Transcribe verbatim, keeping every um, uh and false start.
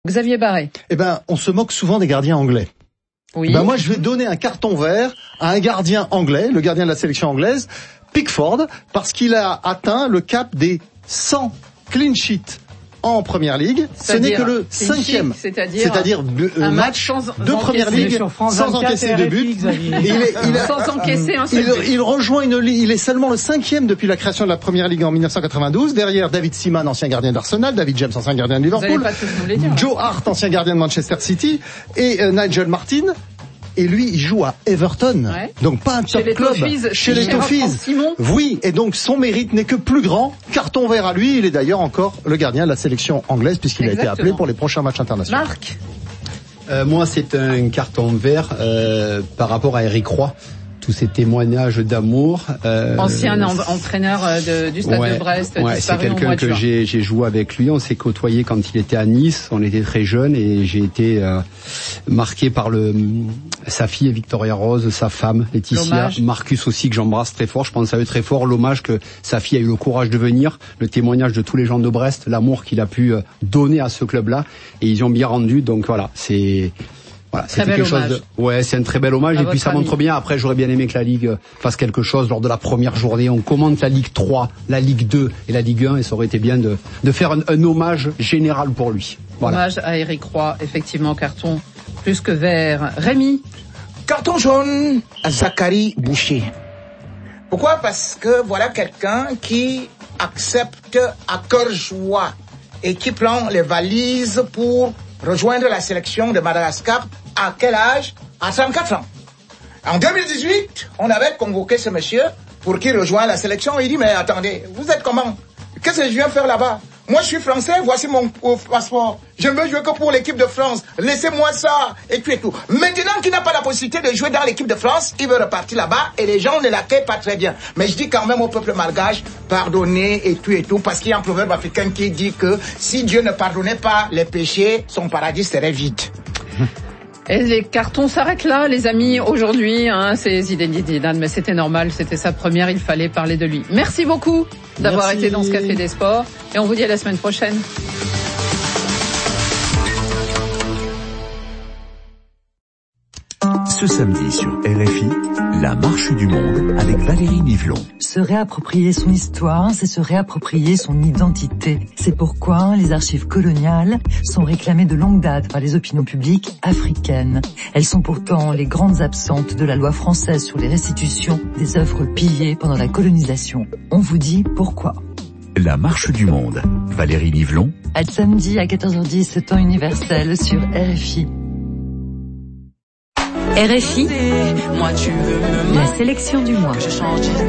Xavier Barret. Eh ben, on se moque souvent des gardiens anglais. Oui. Eh ben, moi, je vais donner un carton vert à un gardien anglais, le gardien de la sélection anglaise, Pickford, parce qu'il a atteint le cap des cent clean sheets en Première Ligue. Ce n'est que le cinquième. C'est-à-dire, c'est-à-dire un match sans de Première Ligue sans encaisser de but. Il est, il a, sans encaisser un seul il, but. Il rejoint une ligue. Il est seulement le cinquième depuis la création de la Première Ligue en dix-neuf cent quatre-vingt-douze. Derrière David Seaman, ancien gardien d'Arsenal, David James, ancien gardien de Liverpool, Joe Hart, ancien gardien de Manchester City, et euh, Nigel Martyn. Et lui, il joue à Everton, ouais. Donc pas un top chez club, les Toffees, chez les Toffees. Oui, et donc son mérite n'est que plus grand. Carton vert à lui, il est d'ailleurs encore le gardien de la sélection anglaise puisqu'il Exactement. a été appelé pour les prochains matchs internationaux. Marc, euh, moi c'est un carton vert euh, par rapport à Eric Roy. Tous ces témoignages d'amour. Euh, Ancien en, entraîneur de, du Stade ouais, de Brest. Ouais, c'est quelqu'un que j'ai, j'ai joué avec lui. On s'est côtoyé quand il était à Nice. On était très jeunes et j'ai été euh, marqué par le sa fille Victoria Rose, sa femme Laetitia, l'hommage. Marcus aussi que j'embrasse très fort. Je pense à eux très fort. L'hommage que sa fille a eu le courage de venir, le témoignage de tous les gens de Brest, l'amour qu'il a pu donner à ce club-là et ils ont bien rendu. Donc voilà, c'est Voilà, c'était quelque chose de, ouais, c'est un très bel hommage, et puis ça famille. montre bien, après j'aurais bien aimé que la Ligue fasse quelque chose lors de la première journée, on commente la Ligue trois, la Ligue deux et la Ligue un, et ça aurait été bien de, de faire un, un hommage général pour lui. Voilà. Hommage à Eric Roy, effectivement, carton plus que vert. Rémi. Carton jaune à Zachary Boucher. Pourquoi? Parce que voilà quelqu'un qui accepte à cœur joie et qui prend les valises pour rejoindre la sélection de Madagascar. À quel âge? À trente-quatre ans. En deux mille dix-huit, on avait convoqué ce monsieur pour qu'il rejoigne la sélection. Il dit, mais attendez, vous êtes comment? Qu'est-ce que je viens faire là-bas? Moi, je suis français, voici mon passeport. Je ne veux jouer que pour l'équipe de France. Laissez-moi ça, et tout et tout. Maintenant qu'il n'a pas la possibilité de jouer dans l'équipe de France, il veut repartir là-bas, et les gens ne l'accueillent pas très bien. Mais je dis quand même au peuple malgache, pardonnez, et tout et tout, parce qu'il y a un proverbe africain qui dit que si Dieu ne pardonnait pas les péchés, son paradis serait vide. Et les cartons s'arrêtent là, les amis, aujourd'hui, hein, c'est Zinedine Zidane, mais c'était normal, c'était sa première, il fallait parler de lui. Merci beaucoup d'avoir Merci. été dans ce Café des Sports, et on vous dit à la semaine prochaine. Ce samedi sur R F I, la marche du monde avec Valérie Nivelon. Se réapproprier son histoire, c'est se réapproprier son identité. C'est pourquoi les archives coloniales sont réclamées de longue date par les opinions publiques africaines. Elles sont pourtant les grandes absentes de la loi française sur les restitutions des œuvres pillées pendant la colonisation. On vous dit pourquoi. La marche du monde. Valérie Nivelon. À samedi à quatorze heures dix, temps universel sur R F I. R F I, la sélection du mois.